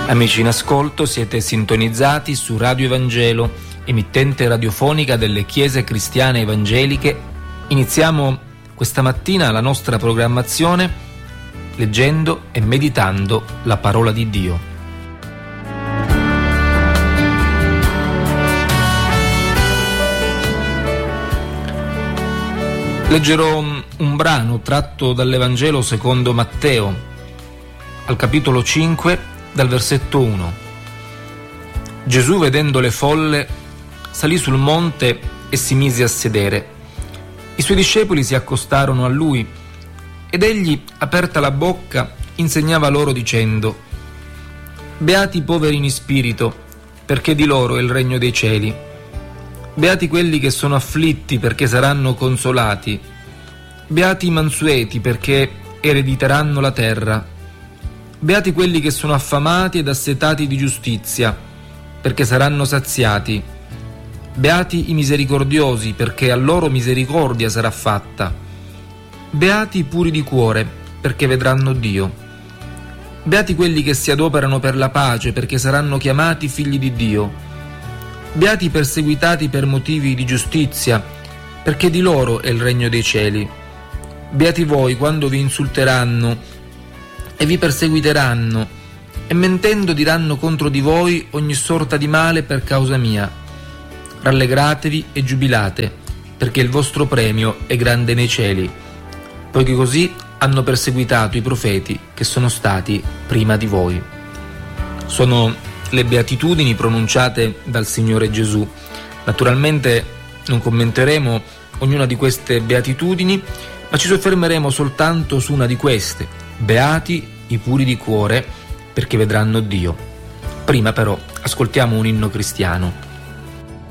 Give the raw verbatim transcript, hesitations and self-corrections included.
Amici in ascolto, siete sintonizzati su Radio Evangelo, emittente radiofonica delle Chiese Cristiane Evangeliche. Iniziamo questa mattina la nostra programmazione leggendo e meditando la parola di Dio. Leggerò un brano tratto dall'Evangelo secondo Matteo, al capitolo cinque, dal versetto uno. Gesù, vedendo le folle, salì sul monte e si mise a sedere. I suoi discepoli si accostarono a lui ed egli, aperta la bocca, insegnava loro dicendo: Beati i poveri in spirito, perché di loro è il regno dei cieli. Beati quelli che sono afflitti, perché saranno consolati. Beati i mansueti, perché erediteranno la terra. Beati quelli che sono affamati ed assetati di giustizia, perché saranno saziati. Beati i misericordiosi, perché a loro misericordia sarà fatta. Beati i puri di cuore, perché vedranno Dio. Beati quelli che si adoperano per la pace, perché saranno chiamati figli di Dio. Beati i perseguitati per motivi di giustizia, perché di loro è il regno dei cieli. Beati voi quando vi insulteranno e vi perseguiteranno, e mentendo diranno contro di voi ogni sorta di male per causa mia. Rallegratevi e giubilate, perché il vostro premio è grande nei cieli, poiché così hanno perseguitato i profeti che sono stati prima di voi. Sono le beatitudini pronunciate dal Signore Gesù. Naturalmente non commenteremo ognuna di queste beatitudini, ma ci soffermeremo soltanto su una di queste: beati i puri di cuore, perché vedranno Dio. Prima però ascoltiamo un inno cristiano.